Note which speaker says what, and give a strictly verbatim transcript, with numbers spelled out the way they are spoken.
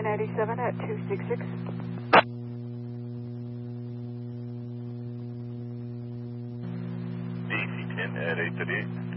Speaker 1: ten eighty-seven at two six six.
Speaker 2: D C ten at eight thirty-eight.